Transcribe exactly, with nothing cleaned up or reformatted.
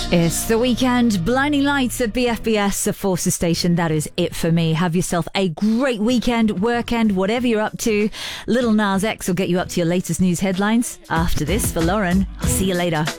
It's the weekend. Blinding Lights at B F B S, the Forces Station. That is it for me. Have yourself a great weekend, work end, whatever you're up to. Little Nas X will get you up to your latest news headlines. After this, for Lauren, I'll see you later.